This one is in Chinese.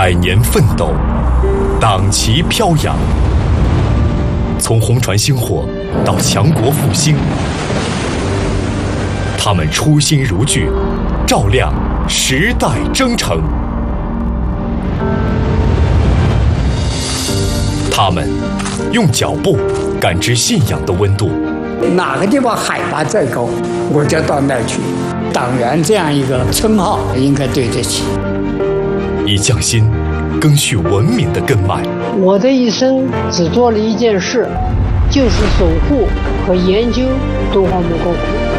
100年奋斗，党旗飘扬。从红船星火到强国复兴，他们初心如炬，照亮时代征程。他们用脚步感知信仰的温度。 哪个地方海拔再高，我就到那儿去。党员这样一个称号应该对得起。 以匠心赓续文明的根脉。 我的一生只做了一件事，就是守护和研究敦煌木构。